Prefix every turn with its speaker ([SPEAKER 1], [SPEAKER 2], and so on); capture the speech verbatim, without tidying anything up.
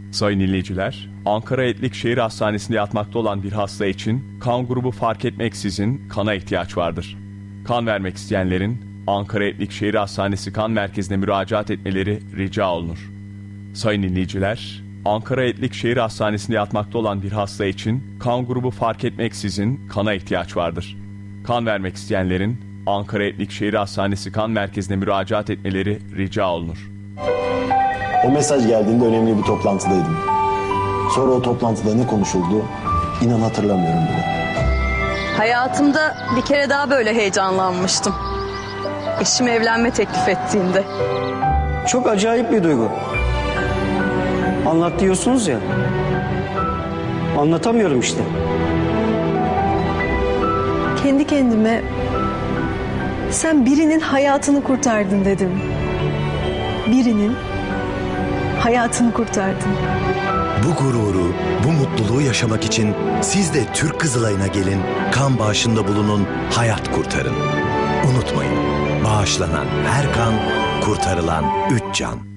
[SPEAKER 1] Sayın dinleyiciler, Ankara Etlik Şehir Hastanesi'nde yatmakta olan bir hasta için kan grubu fark etmeksizin kana ihtiyaç vardır. Kan vermek isteyenlerin Ankara Etlik Şehir Hastanesi Kan Merkezi'ne müracaat etmeleri rica olunur. Sayın dinleyiciler, Ankara Etlik Şehir Hastanesi'nde yatmakta olan bir hasta için kan grubu fark etmeksizin kana ihtiyaç vardır. Kan vermek isteyenlerin Ankara Etlik Şehir Hastanesi Kan Merkezi'ne müracaat etmeleri rica olunur.
[SPEAKER 2] O mesaj geldiğinde önemli bir toplantıdaydım. Sonra o toplantıda ne konuşuldu inan hatırlamıyorum bile.
[SPEAKER 3] Hayatımda bir kere daha böyle heyecanlanmıştım. Eşim evlenme teklif ettiğinde.
[SPEAKER 4] Çok acayip bir duygu. Anlat diyorsunuz ya. Anlatamıyorum işte.
[SPEAKER 5] Kendi kendime sen birinin hayatını kurtardın dedim. Birinin hayatını kurtardın.
[SPEAKER 6] Bu gururu, bu mutluluğu yaşamak için siz de Türk Kızılay'ına gelin, kan bağışında bulunun, hayat kurtarın. Unutmayın, bağışlanan her kan, kurtarılan üç can.